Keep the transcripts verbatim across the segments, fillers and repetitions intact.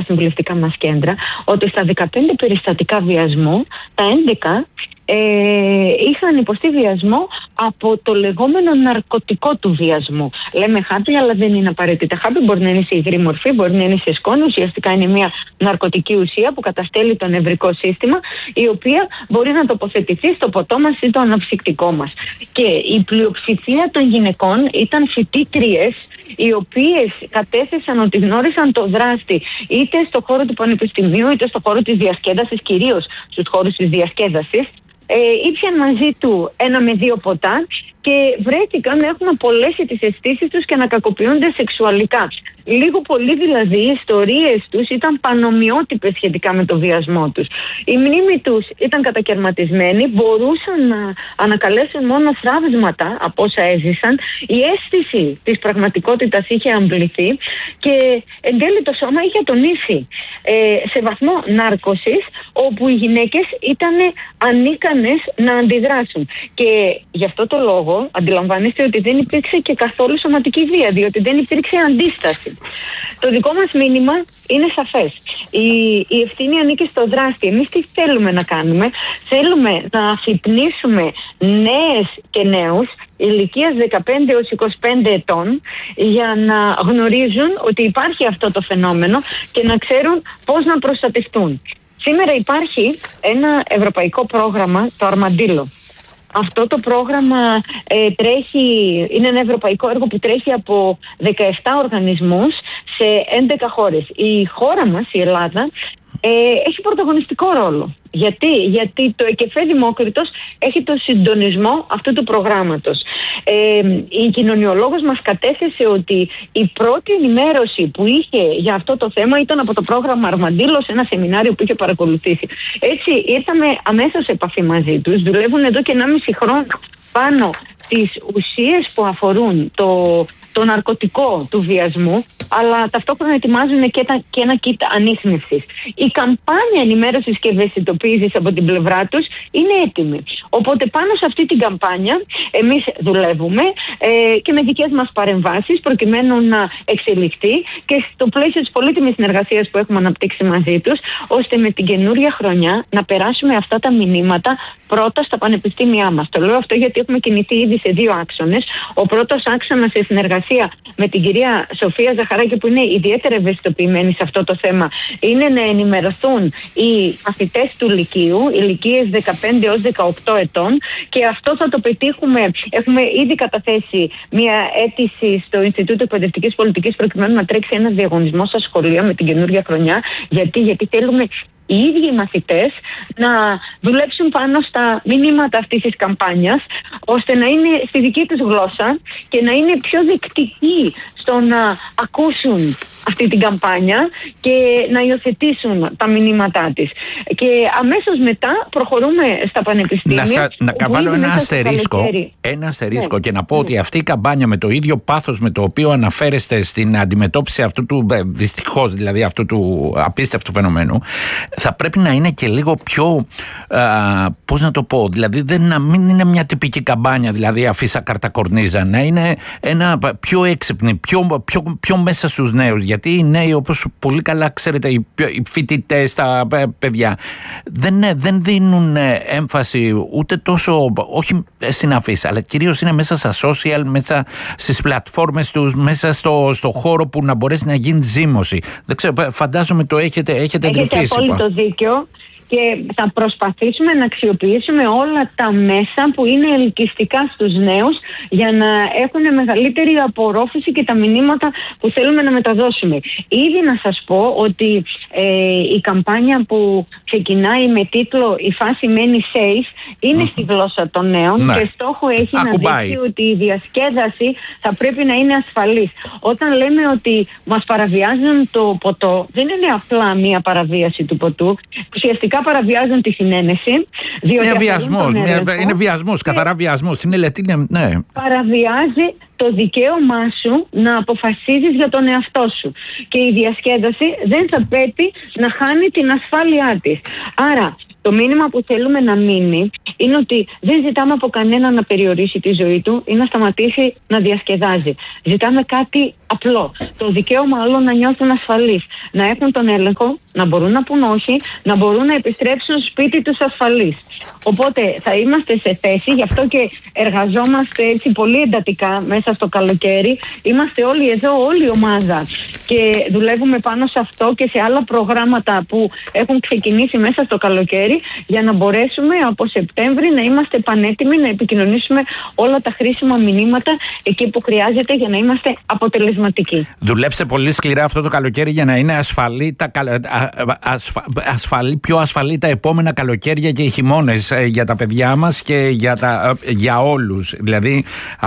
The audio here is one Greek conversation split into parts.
συμβουλευτικά μας κέντρα, ότι στα δεκαπέντε περιστατικά βιασμού, τα έντεκα ε, είχαν υποστεί βιασμό από το λεγόμενο ναρκωτικό του βιασμού. Λέμε χάπι, αλλά δεν είναι απαραίτητα χάπι. Μπορεί να είναι σε υγρή μορφή, μπορεί να είναι σε σκόνη. Ουσιαστικά είναι μια ναρκωτική ουσία που καταστέλει το νευρικό σύστημα, η οποία μπορεί να τοποθετηθεί στο ποτό μας ή το αναψυκτικό μας. Και η πλειοψηφία των γυναικών ήταν φοιτήτριες, οι οποίες κατέθεσαν ότι γνώρισαν το δράστη είτε στο χώρο του πανεπιστημίου είτε στο χώρο της διασκέδασης, κυρίως στους χώρους της διασκέδασης. Ε, ήπιαν μαζί του ένα με δύο ποτά και βρέθηκαν να έχουν απολέσει τις αισθήσεις τους και να κακοποιούνται σεξουαλικά. Λίγο πολύ δηλαδή οι ιστορίες τους ήταν πανομοιότυπες σχετικά με το βιασμό τους. Η μνήμη τους ήταν κατακαιρματισμένη, μπορούσαν να ανακαλέσουν μόνο θραύσματα από όσα έζησαν. Η αίσθηση της πραγματικότητας είχε αμπληθεί και εν τέλει το σώμα είχε ατονίσει ε, σε βαθμό νάρκωσης, όπου οι γυναίκες ήταν ανίκανες να αντιδράσουν. Και γι' αυτό το λόγο αντιλαμβάνεστε ότι δεν υπήρξε και καθόλου σωματική βία, διότι δεν υπήρξε αντίσταση. Το δικό μας μήνυμα είναι σαφές. Η, η ευθύνη ανήκει στο δράστη. Εμείς τι θέλουμε να κάνουμε? Θέλουμε να αφυπνίσουμε νέες και νέους ηλικίας δεκαπέντε έως είκοσι πέντε ετών για να γνωρίζουν ότι υπάρχει αυτό το φαινόμενο και να ξέρουν πώς να προστατευτούν. Σήμερα υπάρχει ένα ευρωπαϊκό πρόγραμμα, το Αρμαντήλο. Αυτό το πρόγραμμα ε, τρέχει, είναι ένα ευρωπαϊκό έργο που τρέχει από δεκαεπτά οργανισμούς σε έντεκα χώρες. Η χώρα μας, η Ελλάδα, ε, έχει πρωταγωνιστικό ρόλο. Γιατί? Γιατί το ΕΚΕΦΕ Δημόκριτος έχει το συντονισμό αυτού του προγράμματος. Ε, η κοινωνιολόγος μας κατέθεσε ότι η πρώτη ενημέρωση που είχε για αυτό το θέμα ήταν από το πρόγραμμα Αρμαντήλο, σε ένα σεμινάριο που είχε παρακολουθήσει. Έτσι ήρθαμε αμέσως σε επαφή μαζί τους. Δουλεύουν εδώ και ενάμιση χρόνο πάνω τις ουσίες που αφορούν το, το ναρκωτικό του βιασμού, αλλά ταυτόχρονα ετοιμάζουν και, τα, και ένα kit ανίχνευσης. Η καμπάνια ενημέρωσης και ευαισθητοποίησης από την πλευρά τους είναι έτοιμη. Οπότε πάνω σε αυτή την καμπάνια εμείς δουλεύουμε ε, και με δικές μας παρεμβάσεις προκειμένου να εξελιχθεί και στο πλαίσιο της πολύτιμης συνεργασίας που έχουμε αναπτύξει μαζί τους, ώστε με την καινούρια χρονιά να περάσουμε αυτά τα μηνύματα πρώτα στα πανεπιστήμια μας. Το λέω αυτό γιατί έχουμε κινηθεί ήδη σε δύο άξονες. Ο πρώτος άξονας σε συνεργασία με την κυρία Σοφία Ζαχαράκη, που είναι ιδιαίτερα ευαισθητοποιημένη σε αυτό το θέμα, είναι να ενημερωθούν οι μαθητές του Λυκείου, ηλικίες δεκαπέντε έως δεκαοκτώ ετών, και αυτό θα το πετύχουμε. Έχουμε ήδη καταθέσει μια αίτηση στο Ινστιτούτο Εκπαιδευτικής Πολιτικής προκειμένου να τρέξει ένας διαγωνισμός στα σχολεία με την καινούργια χρονιά. Γιατί, γιατί θέλουμε οι ίδιοι οι μαθητές να δουλέψουν πάνω στα μηνύματα αυτής της καμπάνιας, ώστε να είναι στη δική τους γλώσσα και να είναι πιο δεκτικοί στο να ακούσουν αυτή την καμπάνια και να υιοθετήσουν τα μηνύματά της. Και αμέσως μετά προχωρούμε στα πανεπιστήμια. Να, σα, να καβάλω ένα αστερίσκο, ένα αστερίσκο ναι. και να πω ναι. ότι αυτή η καμπάνια, με το ίδιο πάθος με το οποίο αναφέρεστε στην αντιμετώπιση αυτού του, δυστυχώς δηλαδή αυτού του απίστευτου φαινομένου, θα πρέπει να είναι και λίγο πιο, α, πώς να το πω, δηλαδή δεν, να μην είναι μια τυπική καμπάνια, δηλαδή αφίσα καρτακορνίζα, να είναι ένα πιο έξυπνη, πιο, πιο, πιο μέσα στους νέους. Γιατί οι νέοι, όπως πολύ καλά ξέρετε, οι, οι φοιτητές, τα παιδιά, δεν, δεν δίνουν έμφαση ούτε τόσο, όχι στην αφίσα, αλλά κυρίως είναι μέσα στα social, μέσα στις πλατφόρμες τους, μέσα στο, στο χώρο που να μπορέσει να γίνει ζήμωση. Δεν ξέρω, φαντάζομαι το έχετε, έχετε εντρυφήσει. Έχετε απόλυτο δίκιο. Και θα προσπαθήσουμε να αξιοποιήσουμε όλα τα μέσα που είναι ελκυστικά στους νέους για να έχουν μεγαλύτερη απορρόφηση και τα μηνύματα που θέλουμε να μεταδώσουμε. Ήδη να σας πω ότι ε, η καμπάνια που ξεκινάει με τίτλο «Η φάση μένει safe» είναι mm. στη γλώσσα των νέων ναι. και στόχο έχει Ακουμπάει. να δείξει ότι η διασκέδαση θα πρέπει να είναι ασφαλής. Όταν λέμε ότι μας παραβιάζουν το ποτό, δεν είναι απλά μία παραβίαση του ποτού. Ουσιαστικά παραβιάζουν τη συνένεση. Είναι βιασμός, είναι βιασμός, καθαρά βιασμός. Είναι λετίνια, ναι. Παραβιάζει το δικαίωμά σου να αποφασίζεις για τον εαυτό σου. Και η διασκέδαση δεν θα πρέπει να χάνει την ασφάλειά της. Άρα, το μήνυμα που θέλουμε να μείνει είναι ότι δεν ζητάμε από κανένα να περιορίσει τη ζωή του ή να σταματήσει να διασκεδάζει. Ζητάμε κάτι απλό. Το δικαίωμα όλων να νιώθουν ασφαλείς, να έχουν τον έλεγχο, να μπορούν να πούν όχι, να μπορούν να επιστρέψουν στο σπίτι τους ασφαλείς. Οπότε θα είμαστε σε θέση, γι' αυτό και εργαζόμαστε έτσι πολύ εντατικά μέσα στο καλοκαίρι. Είμαστε όλοι εδώ, όλη η ομάδα, και δουλεύουμε πάνω σε αυτό και σε άλλα προγράμματα που έχουν ξεκινήσει μέσα στο καλοκαίρι, για να μπορέσουμε από Σεπτέμβρη να είμαστε πανέτοιμοι να επικοινωνήσουμε όλα τα χρήσιμα μηνύματα εκεί που χρειάζεται για να είμαστε αποτελεσματικοί. Δουλέψτε πολύ σκληρά αυτό το καλοκαίρι για να είναι ασφαλή, τα, ασφα, ασφαλή, πιο ασφαλή τα επόμενα καλοκαίρια και οι χειμώνες για τα παιδιά μας και για, τα, για όλους. Δηλαδή,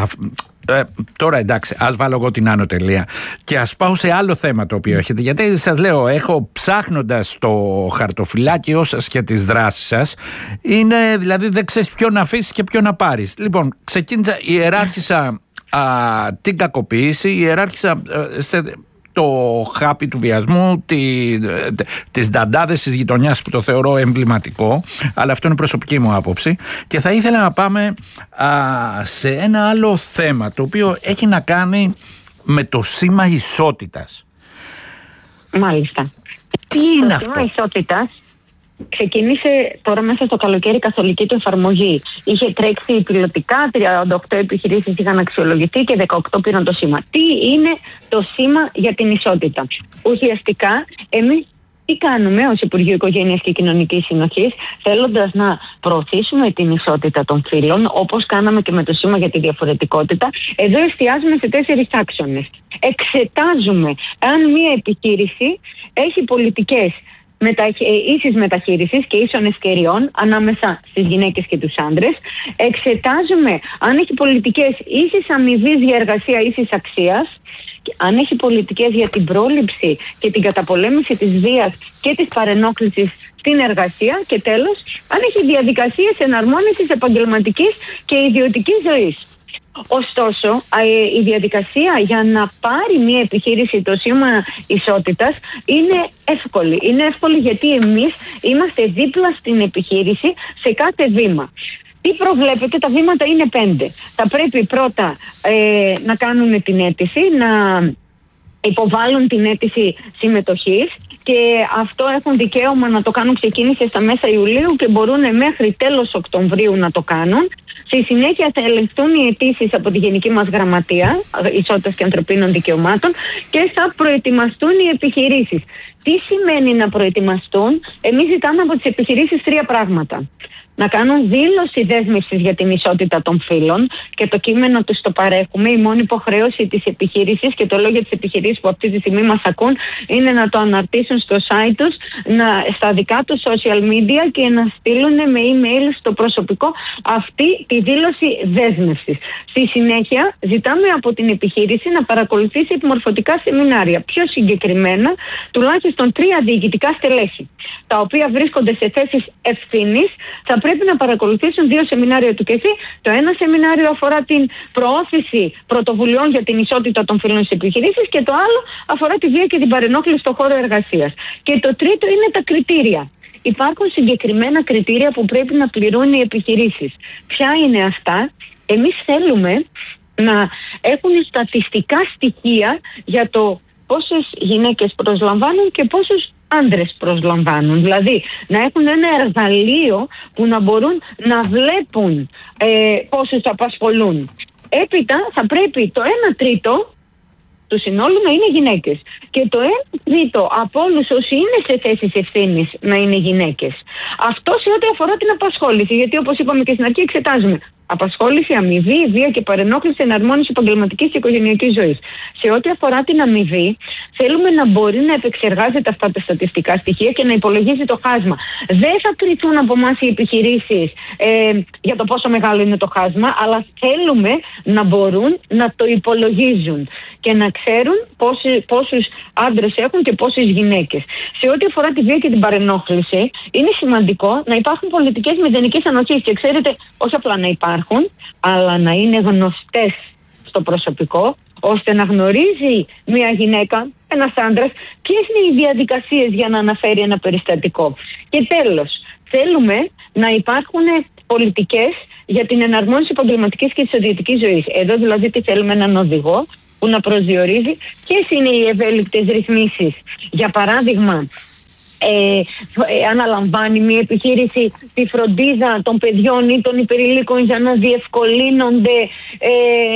Ε, τώρα εντάξει, ας βάλω εγώ την άνω τελεία και ας πάω σε άλλο θέμα το οποίο έχετε, γιατί σας λέω, έχω ψάχνοντας το χαρτοφυλάκιό σας και τις δράσεις σας, είναι δηλαδή δεν ξέρεις ποιο να αφήσεις και ποιο να πάρεις. Λοιπόν, ξεκίνησα, ιεράρχησα α, την κακοποίηση, ιεράρχησα α, σε το χάπι του βιασμού, τη, τις νταντάδες της γειτονιάς που το θεωρώ εμβληματικό, αλλά αυτό είναι προσωπική μου άποψη, και θα ήθελα να πάμε α, σε ένα άλλο θέμα το οποίο έχει να κάνει με το σήμα ισότητας. Μάλιστα. Τι είναι το αυτό? Το σήμα ισότητας ξεκίνησε τώρα μέσα στο καλοκαίρι καθολική του εφαρμογή. Είχε τρέξει πιλωτικά, τριάντα οκτώ επιχειρήσεις είχαν αξιολογηθεί και δεκαοκτώ πήραν το σήμα. Τι είναι το σήμα για την ισότητα? Ουσιαστικά, εμείς τι κάνουμε ως Υπουργείο Οικογένειας και Κοινωνικής Συνοχής, θέλοντας να προωθήσουμε την ισότητα των φύλων, όπως κάναμε και με το σήμα για τη διαφορετικότητα, εδώ εστιάζουμε σε τέσσερις άξονες. Εξετάζουμε αν μια επιχείρηση έχει πολιτικές μετα... ίσης μεταχείρισης και ίσων ευκαιριών ανάμεσα στις γυναίκες και τους άντρες. Εξετάζουμε αν έχει πολιτικές ίσης αμοιβής για εργασία ίσης αξίας, αν έχει πολιτικές για την πρόληψη και την καταπολέμηση της βίας και της παρενόχλησης στην εργασία, και τέλος, αν έχει διαδικασίες εναρμόνισης επαγγελματικής και ιδιωτικής ζωής. Ωστόσο, η διαδικασία για να πάρει μια επιχείρηση το σήμα ισότητας είναι εύκολη. Είναι εύκολη γιατί εμείς είμαστε δίπλα στην επιχείρηση σε κάθε βήμα. Τι προβλέπετε? Τα βήματα είναι πέντε. Θα πρέπει πρώτα ε, να κάνουν την αίτηση, να υποβάλουν την αίτηση συμμετοχής, και αυτό έχουν δικαίωμα να το κάνουν. Ξεκίνησε στα μέσα Ιουλίου και μπορούν μέχρι τέλος Οκτωβρίου να το κάνουν. Στη συνέχεια θα ελεγχθούν οι αιτήσεις από τη Γενική μας Γραμματεία Ισότητας και Ανθρωπίνων Δικαιωμάτων και θα προετοιμαστούν οι επιχειρήσεις. Τι σημαίνει να προετοιμαστούν? Εμείς ζητάμε από τις επιχειρήσεις τρία πράγματα. Να κάνουν δήλωση δέσμευσης για την ισότητα των φύλων, και το κείμενο τους το παρέχουμε. Η μόνη υποχρέωση της επιχείρησης, και το λέω για τις επιχειρήσεις που αυτή τη στιγμή μας ακούν, είναι να το αναρτήσουν στο site τους, να, στα δικά τους social media, και να στείλουν με email στο προσωπικό αυτή τη δήλωση δέσμευσης. Στη συνέχεια ζητάμε από την επιχείρηση να παρακολουθήσει επιμορφωτικά σεμινάρια, πιο συγκεκριμένα τουλάχιστον τρία διοικητικά στελέχη, τα οποία βρίσκονται σε θέσεις ευθύνης. Θα πρέπει να παρακολουθήσουν δύο σεμινάρια του ΚΕΘΗ. Το ένα σεμινάριο αφορά την προώθηση πρωτοβουλειών για την ισότητα των φύλων στις επιχειρήσεις, και το άλλο αφορά τη βία και την παρενόχληση στον χώρο εργασίας. Και το τρίτο είναι τα κριτήρια. Υπάρχουν συγκεκριμένα κριτήρια που πρέπει να πληρούν οι επιχειρήσεις. Ποια είναι αυτά? Εμείς θέλουμε να έχουν στατιστικά στοιχεία για το πόσες γυναίκες προσλαμβάνουν και πόσους άντρες προσλαμβάνουν. Δηλαδή να έχουν ένα εργαλείο που να μπορούν να βλέπουν ε, πόσους απασχολούν. Έπειτα θα πρέπει το ένα τρίτο του συνόλου να είναι γυναίκες, και το ένα τρίτο από όλους όσοι είναι σε θέσεις ευθύνης να είναι γυναίκες. Αυτό σε ό,τι αφορά την απασχόληση, γιατί όπως είπαμε και στην αρχή, εξετάζουμε απασχόληση, αμοιβή, βία και παρενόχληση, εναρμόνιση επαγγελματικής και οικογενειακής ζωής. Σε ό,τι αφορά την αμοιβή, θέλουμε να μπορεί να επεξεργάζεται αυτά τα στατιστικά στοιχεία και να υπολογίζει το χάσμα. Δεν θα κριθούν από εμάς οι επιχειρήσεις ε, για το πόσο μεγάλο είναι το χάσμα, αλλά θέλουμε να μπορούν να το υπολογίζουν και να ξέρουν πόσοι, πόσους άντρες έχουν και πόσες γυναίκες. Σε ό,τι αφορά τη βία και την παρενόχληση, είναι σημαντικό να υπάρχουν πολιτικές μηδενικής ανοχής. Και ξέρετε, όχι απλά να υπάρχουν, αλλά να είναι γνωστές στο προσωπικό, ώστε να γνωρίζει μια γυναίκα, ένας άντρας, ποιες είναι οι διαδικασίες για να αναφέρει ένα περιστατικό. Και τέλος, θέλουμε να υπάρχουν πολιτικές για την εναρμόνιση επαγγελματικής και της ιδιωτικής ζωής. Εδώ δηλαδή τι θέλουμε, έναν οδηγό που να προσδιορίζει ποιες είναι οι ευέλικτες ρυθμίσεις. Για παράδειγμα, Ε, ε, αναλαμβάνει μια επιχείρηση τη φροντίδα των παιδιών ή των υπερηλίκων για να διευκολύνονται ε,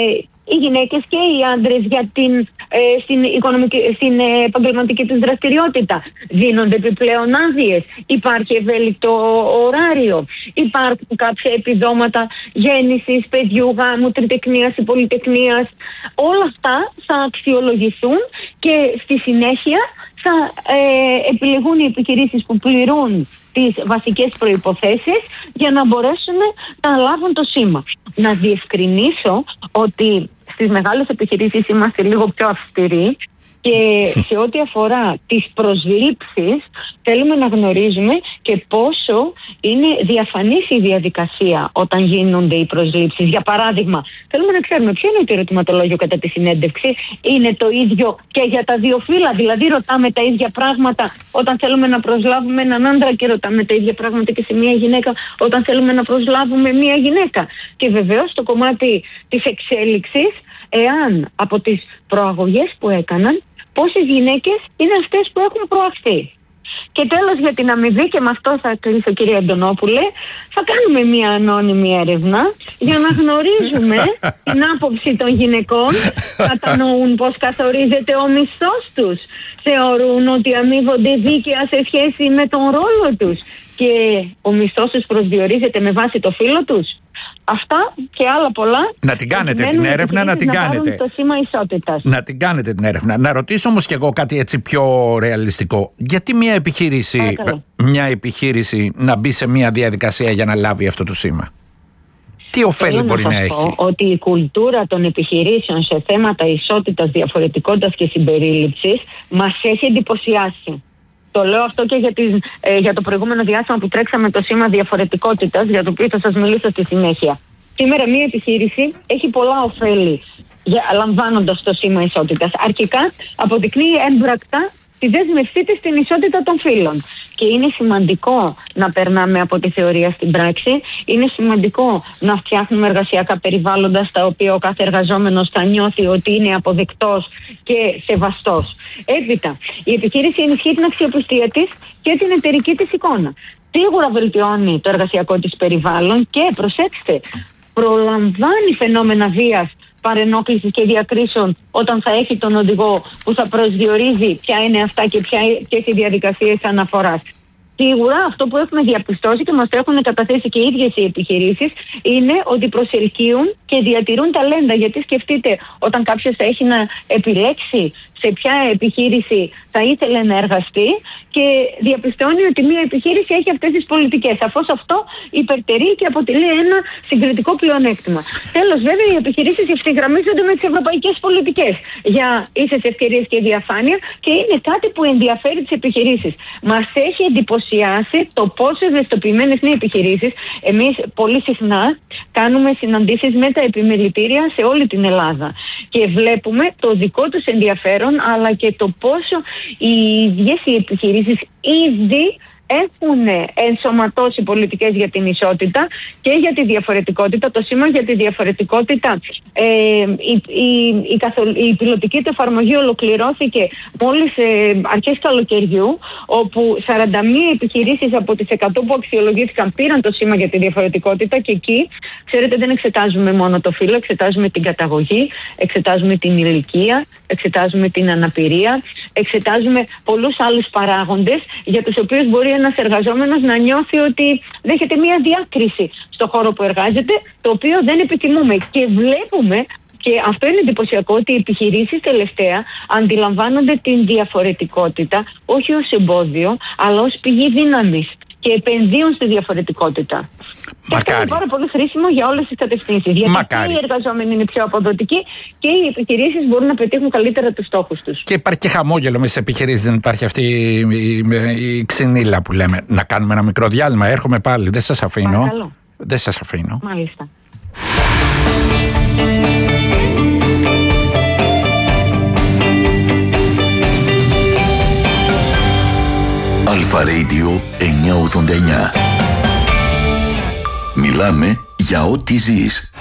οι γυναίκες και οι άντρες για την, ε, στην, οικονομική, στην ε, επαγγελματική τους δραστηριότητα. Δίνονται επιπλέον άδειες. Υπάρχει ευέλικτο ωράριο. Υπάρχουν κάποια επιδόματα γέννησης, παιδιού, γάμου, τριτεκνίας ή πολυτεκνίας. Όλα αυτά θα αξιολογηθούν και στη συνέχεια θα ε, επιλεγούν οι επιχειρήσεις που πληρούν τις βασικές προϋποθέσεις για να μπορέσουν να λάβουν το σήμα. Να διευκρινίσω ότι στις μεγάλες επιχειρήσεις είμαστε λίγο πιο αυστηροί και σε ό,τι αφορά τις προσλήψεις θέλουμε να γνωρίζουμε και πόσο είναι διαφανής η διαδικασία όταν γίνονται οι προσλήψεις. Για παράδειγμα, θέλουμε να ξέρουμε ποιο είναι το ερωτηματολόγιο κατά τη συνέντευξη. Είναι το ίδιο και για τα δύο φύλλα, δηλαδή ρωτάμε τα ίδια πράγματα όταν θέλουμε να προσλάβουμε έναν άντρα και ρωτάμε τα ίδια πράγματα και σε μια γυναίκα όταν θέλουμε να προσλάβουμε μια γυναίκα. Και βεβαίως το κομμάτι της εξέλιξης, εάν από τις προαγωγές που έκαναν, πόσες γυναίκες είναι αυτές που έχουν προαχθεί. Και τέλος, για την αμοιβή, και με αυτό θα κλείσω, κυρία Αντωνόπουλε, θα κάνουμε μια ανώνυμη έρευνα για να γνωρίζουμε την άποψη των γυναικών. Κατανοούν πώς καθορίζεται ο μισθός τους. Θεωρούν ότι αμείβονται δίκαια σε σχέση με τον ρόλο τους και ο μισθός τους προσδιορίζεται με βάση το φύλο τους. Αυτά και άλλα πολλά. Να την κάνετε την έρευνα, να την να κάνετε. Το σήμα ισότητας. Να την κάνετε την έρευνα. Να ρωτήσω όμως και εγώ κάτι έτσι πιο ρεαλιστικό. Γιατί μια επιχείρηση, μια επιχείρηση να μπει σε μια διαδικασία για να λάβει αυτό το σήμα? Τι ωφέλη μπορεί να, να έχει? Πω ότι η κουλτούρα των επιχειρήσεων σε θέματα ισότητας, διαφορετικότητας και συμπερίληψης μας έχει εντυπωσιάσει. Το λέω αυτό και για, τις, ε, για το προηγούμενο διάστημα που τρέξαμε το σήμα διαφορετικότητας, για το οποίο θα σας μιλήσω στη συνέχεια. Σήμερα μια επιχείρηση έχει πολλά ωφέλη λαμβάνοντας το σήμα ισότητας. Αρχικά αποδεικνύει έμπρακτα τη δέσμευσή της στην ισότητα των φύλων. Και είναι σημαντικό να περνάμε από τη θεωρία στην πράξη. Είναι σημαντικό να φτιάχνουμε εργασιακά περιβάλλοντα στα οποία ο κάθε εργαζόμενος θα νιώθει ότι είναι αποδεκτός και σεβαστός. Έπειτα, η επιχείρηση ενισχύει την αξιοπιστία της και την εταιρική της εικόνα. Σίγουρα βελτιώνει το εργασιακό της περιβάλλον και, προσέξτε, προλαμβάνει φαινόμενα βίας, παρενόχλησης και διακρίσεων όταν θα έχει τον οδηγό που θα προσδιορίζει ποια είναι αυτά και ποιες οι διαδικασίες αναφοράς. Σίγουρα αυτό που έχουμε διαπιστώσει και μας το έχουν καταθέσει και οι ίδιες οι επιχειρήσεις είναι ότι προσελκύουν και διατηρούν ταλέντα. Γιατί σκεφτείτε, όταν κάποιος θα έχει να επιλέξει σε ποια επιχείρηση θα ήθελε να εργαστεί και διαπιστώνει ότι μια επιχείρηση έχει αυτές τις πολιτικές. Σαφώς αυτό υπερτερεί και αποτελεί ένα συγκριτικό πλεονέκτημα. Τέλος, βέβαια, οι επιχειρήσεις ευθυγραμμίζονται με τις ευρωπαϊκές πολιτικές για ίσες ευκαιρίες και διαφάνεια και είναι κάτι που ενδιαφέρει τις επιχειρήσεις. Μας έχει εντυπωσιάσει το πόσο ευαισθητοποιημένες είναι οι επιχειρήσεις. Εμείς πολύ συχνά κάνουμε συναντήσεις με τα επιμελητήρια σε όλη την Ελλάδα και βλέπουμε το δικό τους ενδιαφέρον, αλλά και το πόσο οι ίδιες οι επιχειρήσεις ήδη έχουν ενσωματώσει πολιτικές για την ισότητα και για τη διαφορετικότητα. Το σήμα για τη διαφορετικότητα, ε, η, η, η, καθολ, η πιλωτική του εφαρμογή ολοκληρώθηκε μόλις ε, αρχές καλοκαιριού, όπου σαράντα μία επιχειρήσεις από τις εκατό που αξιολογήθηκαν πήραν το σήμα για τη διαφορετικότητα και εκεί, ξέρετε, δεν εξετάζουμε μόνο το φύλο, εξετάζουμε την καταγωγή, εξετάζουμε την ηλικία, εξετάζουμε την αναπηρία, εξετάζουμε πολλούς άλλους παράγοντες για τους οποίους μπορεί ένας εργαζόμενος να νιώθει ότι δέχεται μία διάκριση στο χώρο που εργάζεται, το οποίο δεν επιθυμούμε. Και βλέπουμε, και αυτό είναι εντυπωσιακό, ότι οι επιχειρήσεις τελευταία αντιλαμβάνονται την διαφορετικότητα όχι ως εμπόδιο, αλλά ως πηγή δύναμης και επενδύουν στη διαφορετικότητα. Μακάρι. Και αυτό είναι πάρα πολύ χρήσιμο για όλες τις κατευθύνσεις. Γιατί Μακάρι. και οι εργαζόμενοι είναι πιο αποδοτικοί και οι επιχειρήσεις μπορούν να πετύχουν καλύτερα τους στόχους τους. Και υπάρχει και χαμόγελο με τις επιχειρήσεις, δεν υπάρχει αυτή η, η, η ξυνήλα που λέμε. Να κάνουμε ένα μικρό διάλειμμα, έρχομαι πάλι. Δεν σας αφήνω. Παρακαλώ. Δεν σας αφήνω. Μάλιστα. Αλφα Radio εννιακόσια ογδόντα εννιά. Μιλάμε για ό,τι ζεις.